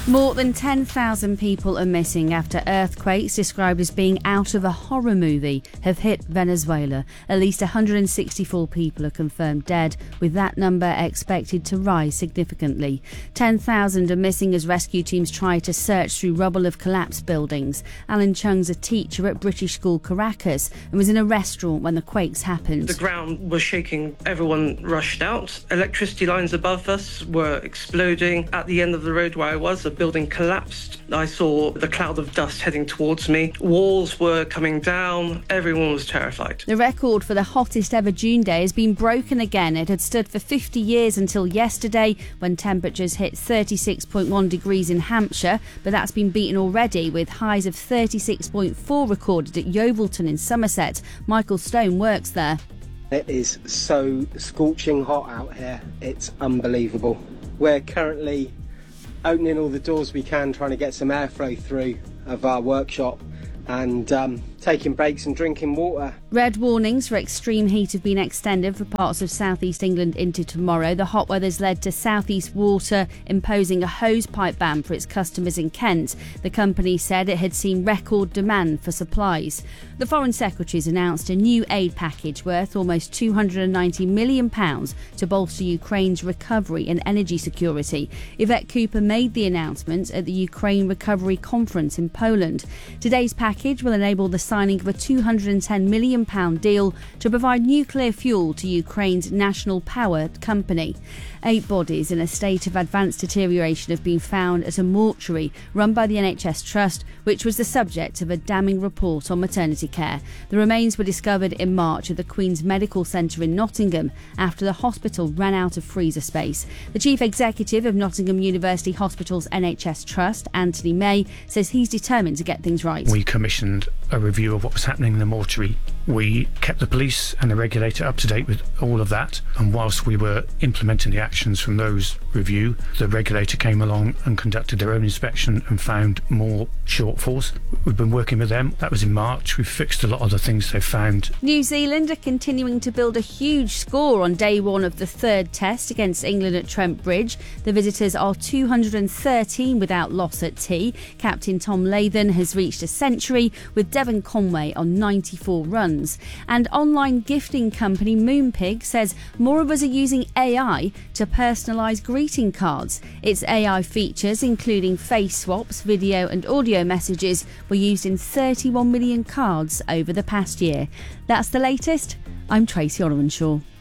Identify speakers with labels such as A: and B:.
A: More than 10,000 people are missing after earthquakes described as being out of a horror movie have hit Venezuela. At least 164 people are confirmed dead, with that number expected to rise significantly. 10,000 are missing as rescue teams try to search through rubble of collapsed buildings. Alan Chung's a teacher at British School Caracas and was in a restaurant when the quakes happened.
B: The ground was shaking. Everyone rushed out. Electricity lines above us were exploding. At the end of the road where I was, the building collapsed. I saw the cloud of dust heading towards me. Walls were coming down. Everyone was terrified.
A: The record for the hottest ever June day has been broken again. It had stood for 50 years until yesterday, when temperatures hit 36.1 degrees in Hampshire, but that's been beaten already, with highs of 36.4 recorded at Yeovilton in Somerset. Michael Stone works there.
C: It is so scorching hot out here. It's unbelievable. We're currently opening all the doors we can, trying to get some airflow through of our workshop, and taking breaks and drinking water.
A: Red warnings for extreme heat have been extended for parts of southeast England into tomorrow. The hot weather's led to South East Water imposing a hose pipe ban for its customers in Kent. The company said it had seen record demand for supplies. The Foreign Secretary's announced a new aid package worth almost £290 million to bolster Ukraine's recovery and energy security. Yvette Cooper made the announcement at the Ukraine Recovery Conference in Poland. Today's package will enable the signing of a £210 million deal to provide nuclear fuel to Ukraine's national power company. 8 bodies in a state of advanced deterioration have been found at a mortuary run by the NHS Trust, which was the subject of a damning report on maternity care. The remains were discovered in March at the Queen's Medical Centre in Nottingham after the hospital ran out of freezer space. The Chief Executive of Nottingham University Hospital's NHS Trust, Anthony May, says he's determined to get things right.
D: We commissioned a review of what was happening in the mortuary. We kept the police and the regulator up to date with all of that, and whilst we were implementing the actions from those review, the regulator came along and conducted their own inspection and found more shortfalls. We've been working with them. That was in March. We've fixed a lot of the things they found.
A: New Zealand are continuing to build a huge score on day one of the third test against England at Trent Bridge. The visitors are 213 without loss at tea. Captain Tom Latham has reached a century, with Devon Conway on 94 runs. And online gifting company Moonpig says more of us are using AI to personalise greeting cards. Its AI features, including face swaps, video and audio messages, were used in 31 million cards over the past year. That's the latest. I'm Tracy Orranshaw.